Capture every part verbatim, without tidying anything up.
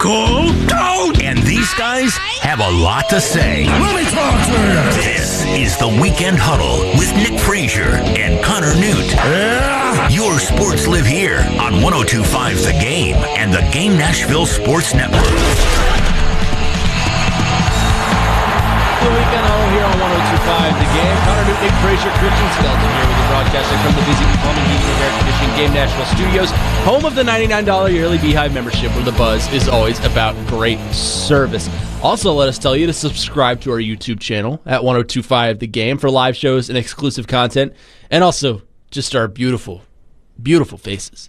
Michael, don't! And these guys have a lot to say. Let me talk to you. This is the Weekend Huddle with Nick Frazier and Connor Newt. Yeah. Your sports live here on one oh two point five The Game and the Game Nashville Sports Network. The Weekend Huddle here on one oh two point five The Game. Connor Newt, Nick Frazier, Christian Skelton here with the broadcaster from the B Z B Plumbing, Heating, and Air Conditioning Game Nashville Studios, home of the ninety-nine dollars yearly Beehive membership, where the buzz is always about great service. Also, let us tell you to subscribe to our YouTube channel at one oh two point five The Game for live shows and exclusive content, and also just our beautiful, beautiful faces.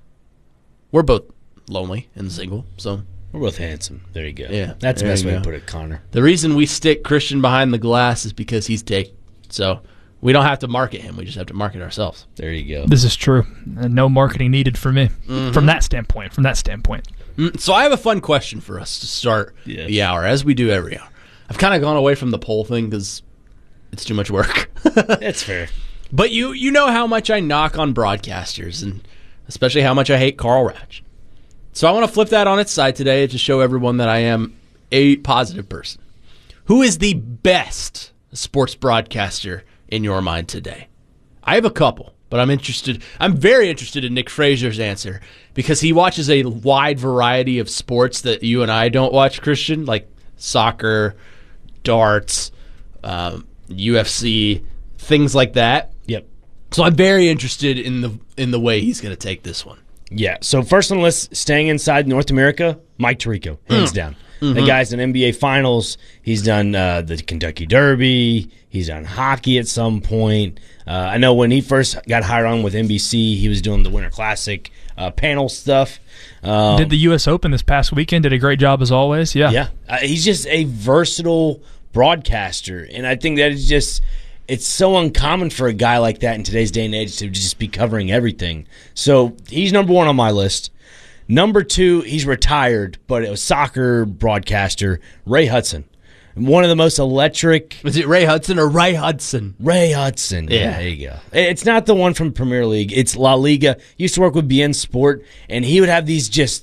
We're both lonely and single, so... We're both handsome. There you go. Yeah, That's the there best you way go. to put it, Connor. The reason we stick Christian behind the glass is because he's taken. So we don't have to market him. We just have to market ourselves. There you go. This is true. And no marketing needed for me. Mm-hmm. From that standpoint. From that standpoint. Mm, so I have a fun question for us to start Yes. the hour, as we do every hour. I've kind of gone away from the poll thing because it's too much work. That's fair. But you you know how much I knock on broadcasters, and especially how much I hate Carl Ratch. So I want to flip that on its side today to show everyone that I am a positive person. Who is the best sports broadcaster in your mind today? I have a couple, but I'm interested. I'm very interested in Nick Frazier's answer because he watches a wide variety of sports that you and I don't watch, Christian, like soccer, darts, um, U F C, things like that. Yep. So I'm very interested in the in the way he's going to take this one. Yeah. So first on the list, staying inside North America, Mike Tirico, hands mm. down. Mm-hmm. The guy's in N B A Finals. He's done uh, the Kentucky Derby. He's done hockey at some point. Uh, I know when he first got hired on with N B C, he was doing the Winter Classic uh, panel stuff. Um, Did the U S Open this past weekend. Did a great job as always. Yeah. Yeah. Uh, he's just a versatile broadcaster, and I think that is just – it's so uncommon for a guy like that in today's day and age to just be covering everything. So he's number one on my list. Number two, he's retired, but a soccer broadcaster, Ray Hudson. One of the most electric. Is it Ray Hudson or Ray Hudson? Ray Hudson. Yeah, Yeah. there you go. It's not the one from Premier League. It's La Liga. He used to work with B N Sport, and he would have these just.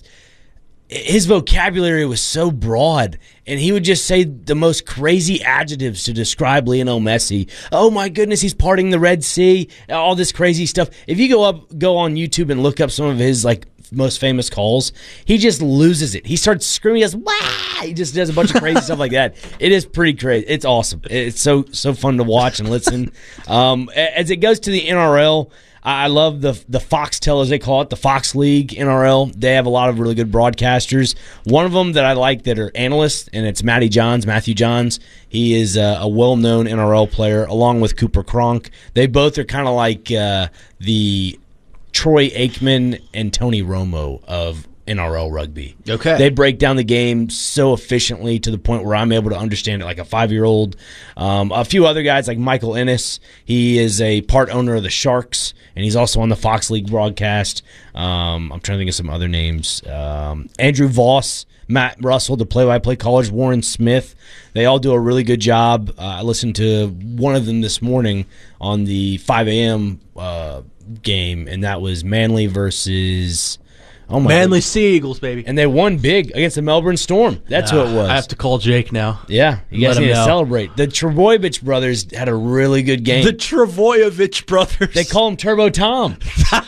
His vocabulary was so broad, and he would just say the most crazy adjectives to describe Lionel Messi. Oh my goodness, he's parting the Red Sea, all this crazy stuff. If you go up, go on YouTube and look up some of his like most famous calls, he just loses it. He starts screaming, he goes, "Wah!" He just does a bunch of crazy stuff like that. It is pretty crazy. It's awesome. It's so so fun to watch and listen. Um, as it goes to the N R L, I love the the Foxtel, as they call it, the Fox League N R L. They have a lot of really good broadcasters. One of them that I like that are analysts, and it's Matty Johns, Matthew Johns. He is a, a well-known N R L player, along with Cooper Cronk. They both are kind of like uh, the Troy Aikman and Tony Romo of N R L rugby. Okay. They break down the game so efficiently to the point where I'm able to understand it like a five-year-old. Um, a few other guys like Michael Ennis. He is a part owner of the Sharks, and he's also on the Fox League broadcast. Um, I'm trying to think of some other names. Um, Andrew Voss, Matt Russell, the play-by-play callers, Warren Smith. They all do a really good job. Uh, I listened to one of them this morning on the five a.m. Uh, game, and that was Manly versus... Oh my Manly God. Sea Eagles, baby. And they won big against the Melbourne Storm. That's uh, who it was. I have to call Jake now. Yeah, you guys Let him need to know. celebrate. The Trebojevic brothers had a really good game. The Trebojevic brothers. They call him Turbo Tom.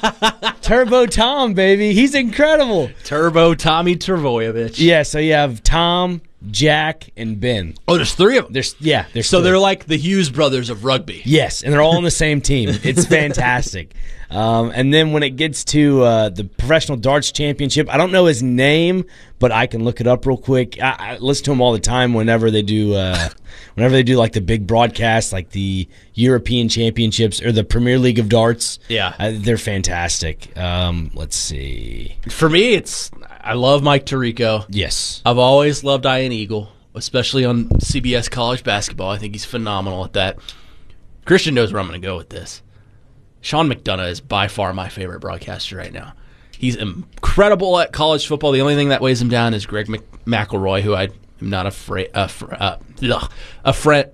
Turbo Tom, baby. He's incredible. Turbo Tommy Trebojevic. Yeah, so you have Tom, Jack, and Ben. Oh, there's three of them. There's yeah, there's So three. they're like the Hughes brothers of rugby. Yes, and they're all on the same team. It's fantastic. Um, and then when it gets to uh, the Professional Darts Championship, I don't know his name, but I can look it up real quick. I, I listen to him all the time whenever they do, uh, whenever they do like the big broadcasts, like the European Championships or the Premier League of Darts. Yeah. uh, they're fantastic. Um, let's see. For me, it's I love Mike Tirico. Yes, I've always loved Ian Eagle, especially on C B S College Basketball. I think he's phenomenal at that. Christian knows where I'm going to go with this. Sean McDonough is by far my favorite broadcaster right now. He's incredible at college football. The only thing that weighs him down is Greg Mc- McElroy, who I am not afraid, uh, fr- uh, ugh, a friend,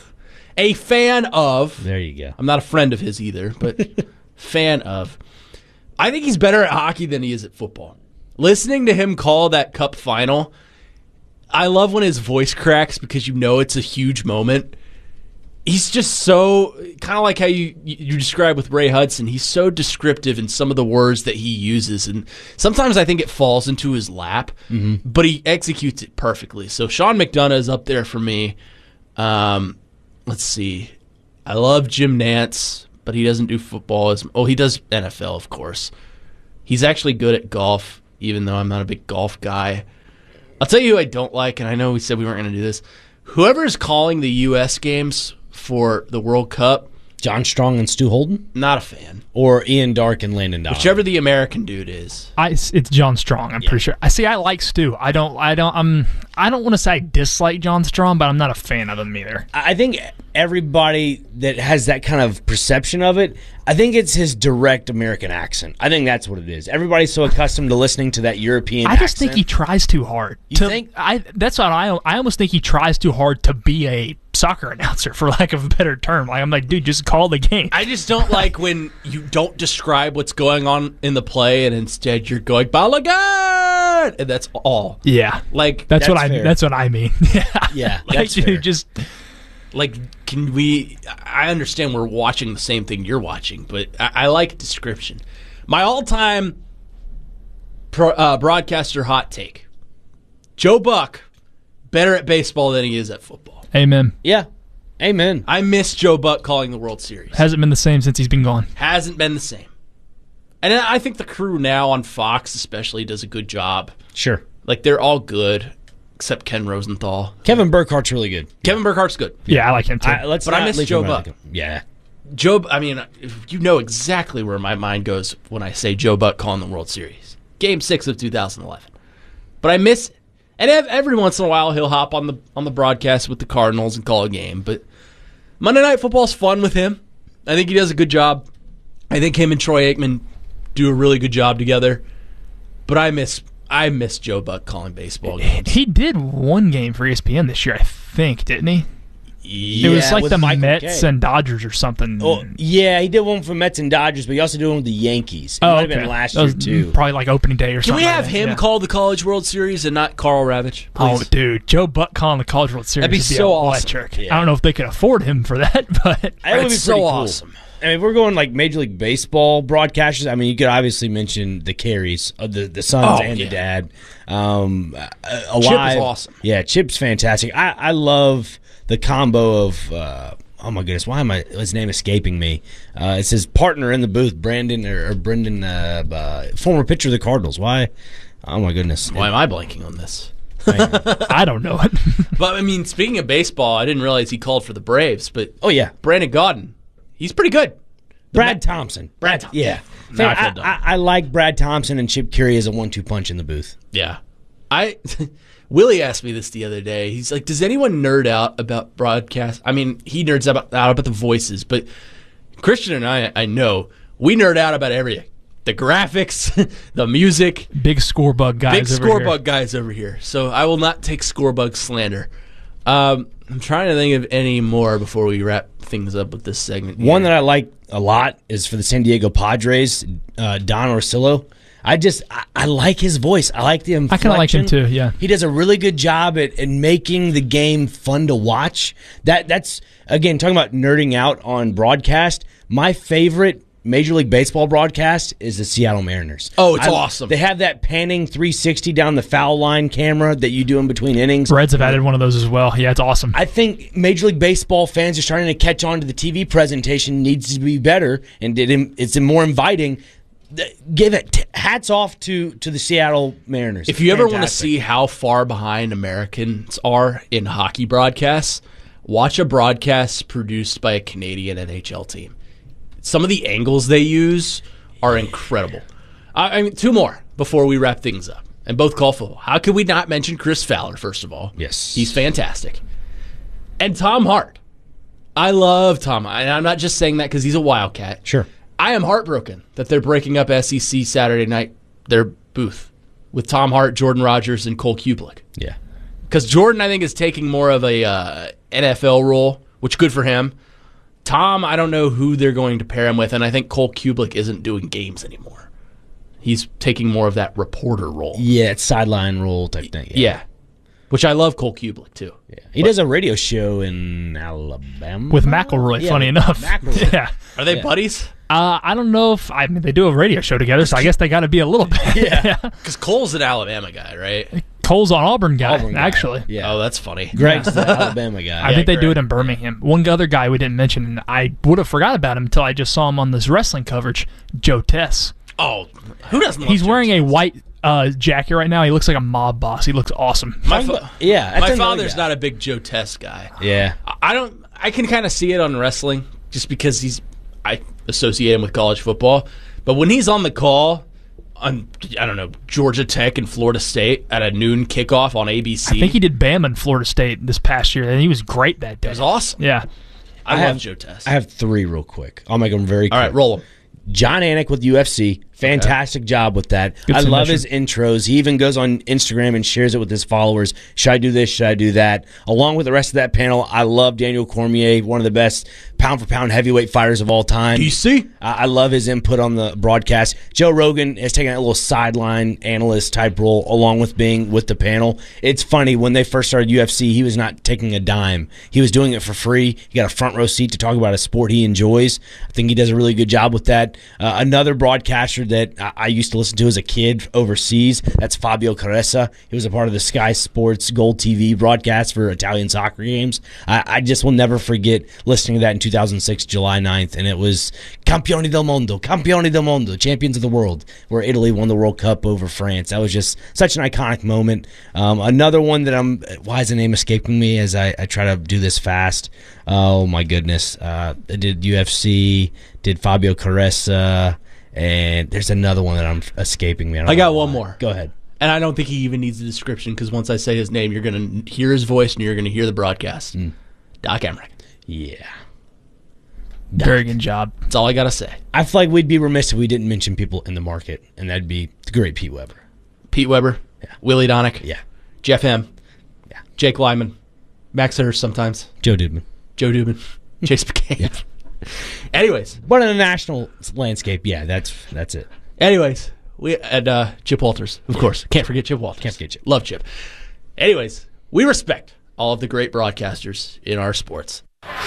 a fan of. there you go. I'm not a friend of his either, but fan of. I think he's better at hockey than he is at football. listening to him call that Cup final, I love when his voice cracks because you know it's a huge moment. He's just so, kind of like how you, you describe with Ray Hudson, he's so descriptive in some of the words that he uses. And sometimes I think it falls into his lap, mm-hmm. but he executes it perfectly. So Sean McDonough is up there for me. Um, let's see. I love Jim Nantz, but he doesn't do football. As Oh, he does N F L, of course. He's actually good at golf, even though I'm not a big golf guy. I'll tell you who I don't like, and I know we said we weren't going to do this. Whoever is calling the U S games for the World Cup, John Strong and Stu Holden? not a fan. Or Ian Dark and Landon Donovan? Whichever the American dude is. I, it's John Strong. I'm Yeah. pretty sure. I see. I like Stu. I don't. I don't. I'm. I don't want to say I dislike John Strong, but I'm not a fan of him either. I think everybody that has that kind of perception of it, I think it's his direct American accent. I think that's what it is. Everybody's so accustomed to listening to that European I accent. just think he tries too hard. You to, think? I? That's what I. I almost think he tries too hard to be a soccer announcer, for lack of a better term. Like I'm like, dude, just call the game. I just don't like when you don't describe what's going on in the play and instead you're going, Balogun! And that's all. yeah, Like, that's, That's what I. fair. That's what I mean. Yeah, Yeah, like, that's dude, fair. just. like, can we... I understand we're watching the same thing you're watching, but I, I like description. My all-time pro, uh, broadcaster hot take. Joe Buck, better at baseball than he is at football. Amen. Yeah. Amen. I miss Joe Buck calling the World Series. Hasn't been the same since he's been gone. Hasn't been the same. And I think the crew now on Fox especially does a good job. Sure. Like, they're all good, except Ken Rosenthal. Kevin Burkhart's really good. Kevin Burkhart's good. Yeah, I like him too. I, let's But I not miss leave Joe him out Buck. of the- Yeah. Joe, I mean, you know exactly where my mind goes when I say Joe Buck calling the World Series. Game six of two thousand eleven. But I miss it. And ev- every once in a while, he'll hop on the on the broadcast with the Cardinals and call a game. But Monday Night Football's fun with him. I think he does a good job. I think him and Troy Aikman do a really good job together. But I miss I miss Joe Buck calling baseball games. He did one game for E S P N this year, I think, didn't he? Yeah, It was like with the Michael Mets Kay. and Dodgers or something. Oh, yeah, he did one for Mets and Dodgers, but he also did one with the Yankees. It Oh, might have okay. been last That year, was too. Probably like opening day or Can something. we like have that, him yeah. call the College World Series and not Carl Ravitch? Oh, Please? dude, Joe Buck calling the College World Series That'd be would be so awesome. electric. Yeah. I don't know if they could afford him for that, but That would be That's so pretty cool. awesome. I mean, if we're going like Major League Baseball broadcasters, I mean, you could obviously mention the Carries, uh, the the sons Oh, and yeah. the dad. Um, uh, is alive, awesome. Yeah, Chip's fantastic. I, I love the combo of. Uh, oh my goodness, why am I? His name escaping me. Uh, it's his partner in the booth, Brandon or, or Brendan, uh, uh, former pitcher of the Cardinals. Why? Oh my goodness. Why am I blanking on this? I don't know it. But, I mean, speaking of baseball, I didn't realize he called for the Braves, but Oh yeah, Brandon Gaudin, he's pretty good. Brad Thompson. Brad Thompson. Yeah, Now I feel I, dumb. I, I like Brad Thompson and Chip Curry as a one-two punch in the booth. Yeah. I Willie asked me this the other day. He's like, does anyone nerd out about broadcast? I mean, he nerds out, out about the voices, but Christian and I, I know, we nerd out about everything. The graphics, the music, Big score bug guys. big over score here. bug guys over here. So I will not take score bug slander. Um, I'm trying to think of any more before we wrap things up with this segment. One that I like a lot is for the San Diego Padres, uh, Don Orsillo. I just I, I like his voice. I like the I inflection. kind of like him too. Yeah. He does a really good job at, at making the game fun to watch. That that's again talking about nerding out on broadcast. My favorite Major League Baseball broadcast is the Seattle Mariners. Oh, it's I- awesome. They have that panning three sixty down the foul line camera that you do in between innings. Reds have added one of those as well. Yeah, it's awesome. I think Major League Baseball fans are starting to catch on to the T V presentation needs to be better, and it, it's more inviting. Th- Give it t- hats off to, to the Seattle Mariners. If you ever want to Fantastic. see how far behind Americans are in hockey broadcasts, watch a broadcast produced by a Canadian N H L team. Some of the angles they use are incredible. I, I mean, two more before we wrap things up, and both call football. How could we not mention Chris Fowler, first of all? Yes. He's fantastic. And Tom Hart. I love Tom. And I'm not just saying that because he's a Wildcat. Sure. I am heartbroken that they're breaking up S E C Saturday night, their booth, with Tom Hart, Jordan Rogers, and Cole Kublik. Yeah. Because Jordan, I think, is taking more of a uh, N F L role, which good for him. Tom, I don't know who they're going to pair him with, and I think Cole Kublik isn't doing games anymore. He's taking more of that reporter role. Yeah, it's sideline role type thing. Yeah. yeah. Which I love Cole Kubelik, too. Yeah. He but, does a radio show in Alabama. With McElroy, yeah, funny enough. McElroy. Yeah. Are they yeah. buddies? Uh, I don't know if, I mean, they do a radio show together, so I guess they got to be a little bit. Yeah. Because Cole's an Alabama guy, right? Cole's an Auburn guy, Auburn guy. actually. Yeah. Oh, that's funny. Greg's yeah. the Alabama guy. I yeah, think they Greg. do it in Birmingham. One other guy we didn't mention, and I would have forgot about him until I just saw him on this wrestling coverage, Joe Tess. Oh, who doesn't love He's Joe wearing Tess? a white uh, jacket right now. He looks like a mob boss. He looks awesome. My fa- yeah, my father's not a big Joe Tess guy. Yeah. I don't. I can kind of see it on wrestling just because he's. I associate him with college football, but when he's on the call on I don't know Georgia Tech and Florida State at a noon kickoff on A B C. I think he did Bama in Florida State this past year, and he was great that day. It was awesome. Yeah, I, I love have, Joe Tess. I have three real quick. I'll make them very quick. All right, roll them. John Anik with U F C. Fantastic okay. job with that. Good I submission. love his intros. He even goes on Instagram and shares it with his followers. Should I do this? Should I do that? Along with the rest of that panel, I love Daniel Cormier, one of the best pound-for-pound heavyweight fighters of all time. D C? I, I love his input on the broadcast. Joe Rogan has taken that little sideline analyst-type role along with being with the panel. It's funny, when they first started U F C, he was not taking a dime. He was doing it for free. He got a front-row seat to talk about a sport he enjoys. I think he does a really good job with that. Uh, another broadcaster that I, I used to listen to as a kid overseas, that's Fabio Caressa. He was a part of the Sky Sports Gold T V broadcast for Italian soccer games. I, I just will never forget listening to that in two thousand six, July ninth, and it was Campioni del Mondo, Campioni del Mondo, champions of the world, where Italy won the World Cup over France. That was just such an iconic moment. Um, another one that I'm, why is the name escaping me as I, I try to do this fast? Oh my goodness. Uh, I did U F C, did Fabio Caressa, and there's another one that I'm escaping me. I, I got one more. Go ahead. And I don't think he even needs a description because once I say his name, you're going to hear his voice and you're going to hear the broadcast. Mm. Doc Emmerich. Yeah. Doc. Very good job. That's all I got to say. I feel like we'd be remiss if we didn't mention people in the market, and that'd be the great Pete Weber. Pete Weber. Yeah. Willie Donick. Yeah. Jeff M. Yeah. Jake Lyman. Max Hurst sometimes. Joe Dubin. Joe Dubin. Chase McCabe. Yeah. Anyways. But in the national landscape, yeah, that's that's it. Anyways. We and uh, Chip Walters, of course. Can't forget Chip Walters. Can't forget Chip. Love Chip. Anyways, we respect all of the great broadcasters in our sports.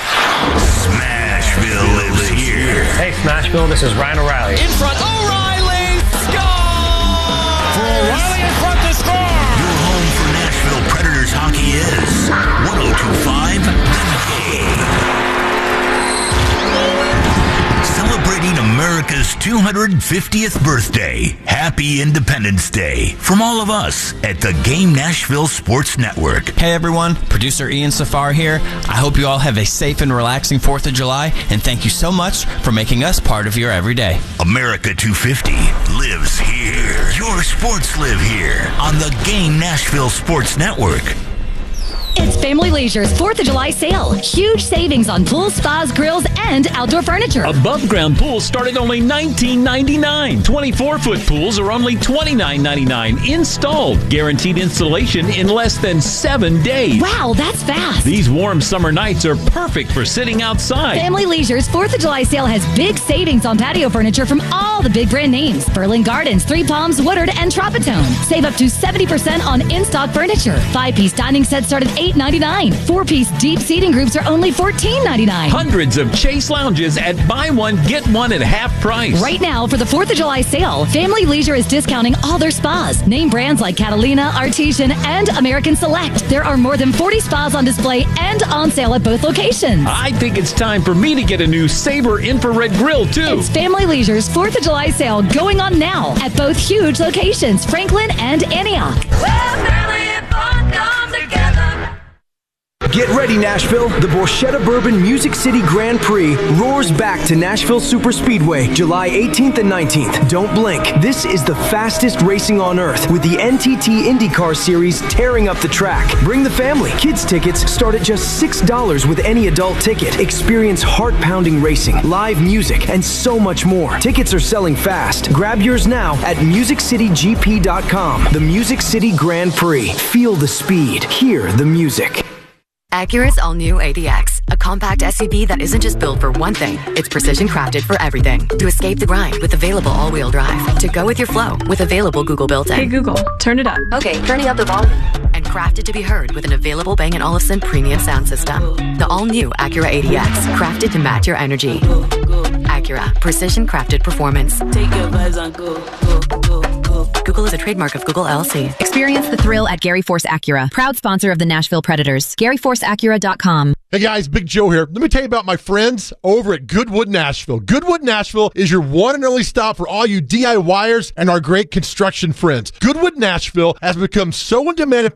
Smashville lives here. Hey, Smashville, this is Ryan O'Reilly. In front, O'Reilly scores! For O'Reilly in front to score! Your home for Nashville Predators hockey is one oh two point five The Game. Celebrating America's two hundred fiftieth birthday. Happy Independence Day from all of us at the Game Nashville Sports Network. Hey everyone, producer Ian Safar here. I hope you all have a safe and relaxing fourth of July, and thank you so much for making us part of your everyday. America two fifty lives here. Your sports live here on the Game Nashville Sports Network. It's Family Leisure's fourth of July sale. Huge savings on pools, spas, grills, and outdoor furniture. Above ground pools start at only nineteen ninety-nine. twenty-four foot pools are only twenty-nine ninety-nine. Installed. Guaranteed installation in less than seven days. Wow, that's fast. These warm summer nights are perfect for sitting outside. Family Leisure's fourth of July sale has big savings on patio furniture from all the big brand names. Berlin Gardens, Three Palms, Woodard, and Tropitone. Save up to seventy percent on in-stock furniture. Five-piece dining sets start at eight ninety-nine. Four-piece deep seating groups are only fourteen ninety-nine. Hundreds of Chase lounges at buy one, get one at half price. Right now, for the fourth of July sale, Family Leisure is discounting all their spas. Name brands like Catalina, Artesian, and American Select. There are more than forty spas on display and on sale at both locations. I think it's time for me to get a new Sabre infrared grill, too. It's Family Leisure's fourth of July sale going on now at both huge locations, Franklin and Antioch. Well, family and fun come together. Get ready, Nashville. The Borchetta Bourbon Music City Grand Prix roars back to Nashville Super Speedway, July eighteenth and nineteenth. Don't blink. This is the fastest racing on earth, with the N T T IndyCar Series tearing up the track. Bring the family. Kids tickets start at just six dollars with any adult ticket. Experience heart-pounding racing, live music, and so much more. Tickets are selling fast. Grab yours now at music city g p dot com. The Music City Grand Prix. Feel the speed. Hear the music. Acura's all-new A D X, a compact S U V that isn't just built for one thing, it's precision-crafted for everything. To escape the grind with available all-wheel drive. To go with your flow with available Google built-in. Hey Google, turn it up. Okay, turning up the volume. And crafted to be heard with an available Bang and Olufsen premium sound system. The all-new Acura A D X, crafted to match your energy. Acura, precision-crafted performance. Take your vibes on go, go, go, go. Google is a trademark of Google L L C. Experience the thrill at Gary Force Acura, proud sponsor of the Nashville Predators. Gary Force Acura dot com. Hey guys, Big Joe here. Let me tell you about my friends over at Goodwood Nashville. Goodwood Nashville is your one and only stop for all you DIYers and our great construction friends. Goodwood Nashville has become so in demand